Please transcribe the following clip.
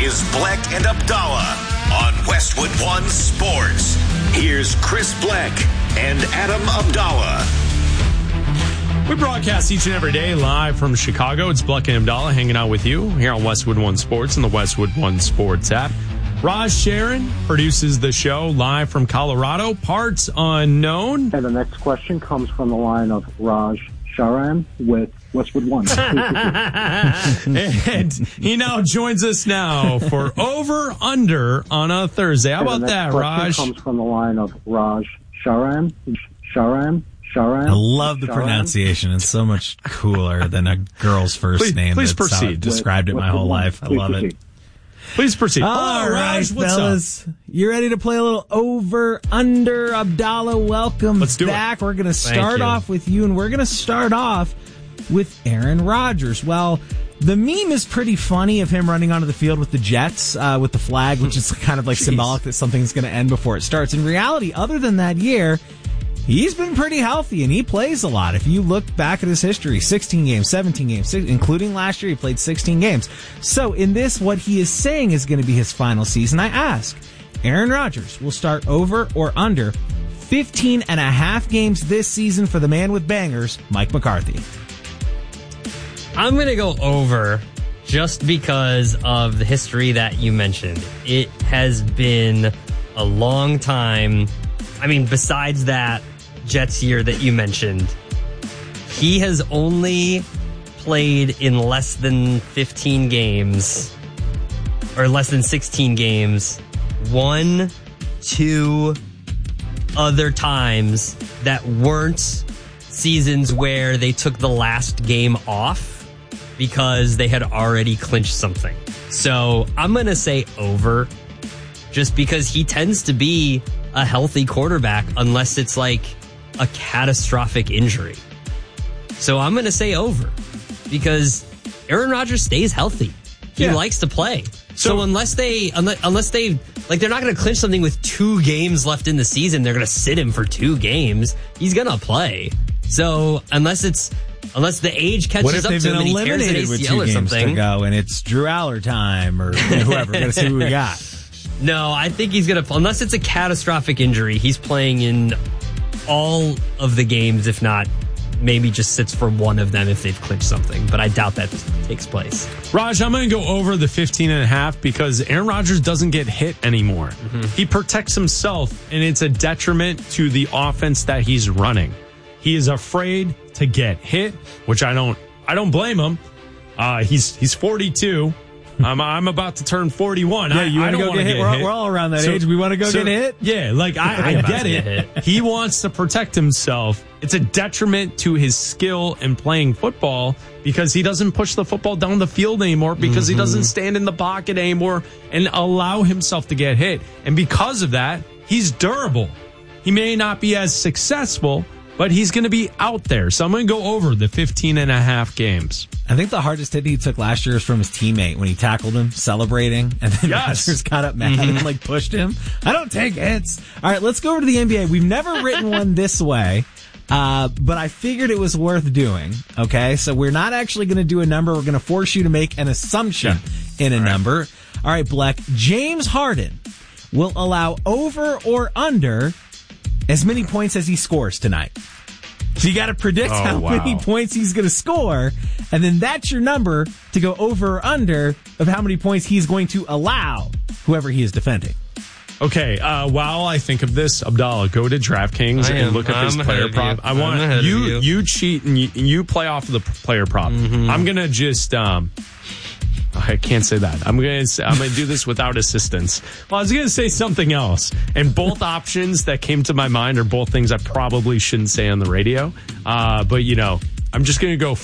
is Bleck and Abdallah on Westwood One Sports. Here's Chris Bleck and Adam Abdallah. We broadcast each and every day live from Chicago. It's Bleck and Abdallah hanging out with you here on Westwood One Sports and the Westwood One Sports app. Raj Sharon produces the show live from Colorado. Parts unknown. And the next question comes from the line of Raj Sharan with Westwood One. And he now joins us now for Over Under on a Thursday. How about that, Raj? Comes from the line of Raj Sharan. I love the pronunciation. It's so much cooler than a girl's first name. Please That's proceed. How I've described it my whole life. I love it. Please proceed. All right, fellas. You ready to play a little Over Under? Abdallah, welcome back. We're going to start off with you, and we're going to start off with Aaron Rodgers. Well, the meme is pretty funny of him running onto the field with the Jets, with the flag, which is kind of like symbolic that something's going to end before it starts. In reality, other than that year, he's been pretty healthy, and he plays a lot. If you look back at his history, 16 games, 17 games, including last year, he played 16 games. So in this, what he is saying is going to be his final season. I ask, Aaron Rodgers will start over or under 15 and a half games this season for the man with bangers, Mike McCarthy. I'm going to go over just because of the history that you mentioned. It has been a long time. I mean, besides that Jets year that you mentioned, he has only played in less than 15 games or less than 16 games 1-2 other times that weren't seasons where they took the last game off because they had already clinched something. So I'm going to say over just because he tends to be a healthy quarterback unless it's like a catastrophic injury. So I'm going to say over because Aaron Rodgers stays healthy. He likes to play. So unless they like, they're not going to clinch something with 2 games left in the season, they're going to sit him for 2 games. He's going to play. So unless the age catches up to him and he tears an ACL or something, to go and it's Drew Aller time or whoever. We're going to see who we got. No, I think he's going to, unless it's a catastrophic injury, he's playing in all of the games, if not maybe just sits for one of them if they've clinched something. But I doubt that takes place. Raj, I'm going to go over the 15 and a half because Aaron Rodgers doesn't get hit anymore. Mm-hmm. He protects himself, and it's a detriment to the offense that he's running. He is afraid to get hit, which I don't blame him. He's 42. I'm about to turn 41. Yeah, you want to go get hit? We're all around that age. We want to go get hit? Yeah, like I get it. He wants to protect himself. It's a detriment to his skill in playing football because he doesn't push the football down the field anymore because he doesn't stand in the pocket anymore and allow himself to get hit. And because of that, he's durable. He may not be as successful, but he's going to be out there. So I'm going to go over the 15 and a half games. I think the hardest hit he took last year was from his teammate when he tackled him, celebrating, and then Rodgers got up mad and pushed him. I don't take hits. All right, let's go over to the NBA. We've never written one this way, but I figured it was worth doing. Okay, so we're not actually going to do a number. We're going to force you to make an assumption in a number. All right, Bleck. James Harden will allow over or under as many points as he scores tonight. So you got to predict how many points he's going to score, and then that's your number to go over or under of how many points he's going to allow whoever he is defending. Okay, while I think of this, Abdallah, go to DraftKings and look at this player prop. I want you cheat and you play off of the player prop. Mm-hmm. I'm going to just I can't say that. I'm going to do this without assistance. Well, I was going to say something else, and both options that came to my mind are both things I probably shouldn't say on the radio. But I'm just going to go